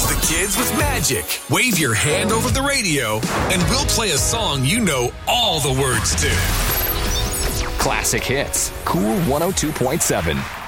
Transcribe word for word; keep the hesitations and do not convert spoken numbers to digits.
the kids with magic. Wave your hand over the radio, and we'll play a song you know all the words to. Classic hits. Cool one oh two point seven.